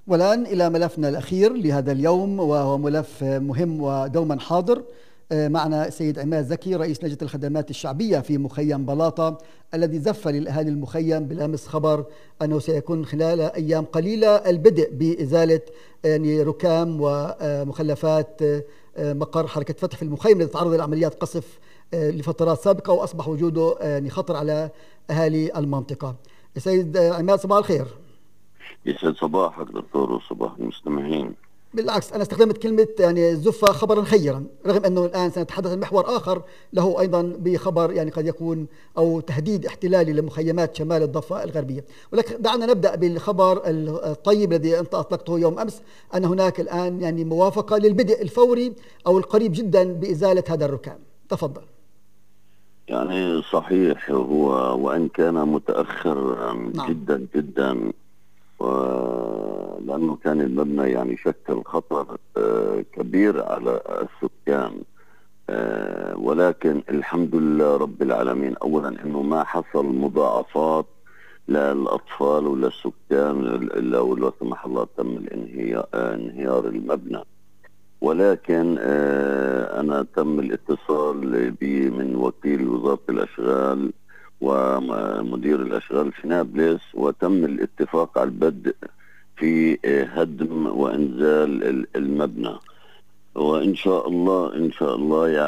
والآن إلى ملفنا الأخير لهذا اليوم، وهو ملف مهم ودوما حاضر. معنا السيد عماد زكي رئيس لجنة الخدمات الشعبية في مخيم بلاطة، الذي زف للأهالي المخيم بالأمس خبر أنه سيكون خلال أيام قليلة البدء بإزالة يعني ركام ومخلفات مقر حركة فتح في المخيم الذي تعرض لعمليات قصف لفترات سابقة، وأصبح وجوده يعني خطر على أهالي المنطقة. السيد عماد، صباح الخير. يسعد صباحك دكتور وصباح المستمعين. بالعكس، أنا استخدمت كلمة يعني زف خبرا خيرا، رغم أنه الآن سنتحدث عن محور آخر له أيضا بخبر يعني قد يكون أو تهديد احتلالي لمخيمات شمال الضفة الغربية. ولكن دعنا نبدأ بالخبر الطيب الذي أنت أطلقته يوم أمس، أن هناك الآن يعني موافقة للبدء الفوري أو القريب جدا بإزالة هذا الركام. تفضل. يعني صحيح، هو وإن كان متأخر نعم. جدا جدا، لأنه كان المبنى يعني شكل خطر كبير على السكان، ولكن الحمد لله رب العالمين أولا أنه ما حصل مضاعفات للأطفال وللسكان إلا ولو سمح الله تم انهيار المبنى. ولكن أنا تم الاتصال بي من وكيل وزارة الأشغال ومدير الأشغال في نابلس، وتم الاتفاق على البدء في هدم وإنزال المبنى، وإن شاء الله إن شاء الله يعني